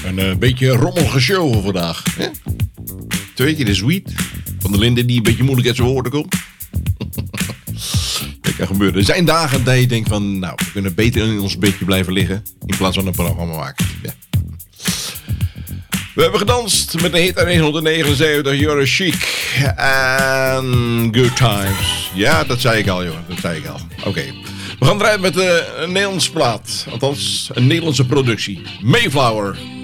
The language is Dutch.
een beetje rommelige show vandaag. Hè? Twee keer de Sweet van de Linde die een beetje moeilijk uit zijn woorden komt. Dat kan gebeuren. Er zijn dagen dat je denkt van, nou, we kunnen beter in ons bedje blijven liggen in plaats van een programma maken. Ja. We hebben gedanst met de hit uit 1979, You're Chic en Good Times. Ja, dat zei ik al, jongen. Dat zei ik al. Oké. We gaan draaien met een Nederlandse plaat. Althans, een Nederlandse productie. Mayflower.